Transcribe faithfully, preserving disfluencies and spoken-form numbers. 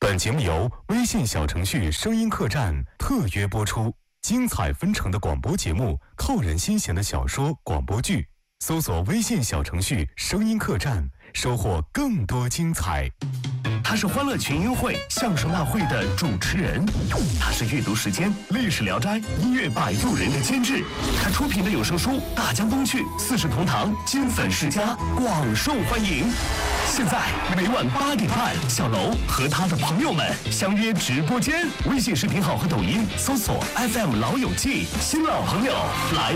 本节目由微信小程序声音客栈特约播出，精彩纷呈的广播节目，扣人心弦的小说、广播剧，搜索微信小程序声音客栈，收获更多精彩。 他是欢乐群英会相声大会的主持人，他是阅读时间、历史聊斋、音乐摆渡人的监制，他出品的有声书《大江东去》《四世同堂》金粉世家广受欢迎。现在每晚八点半，小楼和他的朋友们相约直播间，微信视频号和抖音搜索 F M 老友记，新老朋友来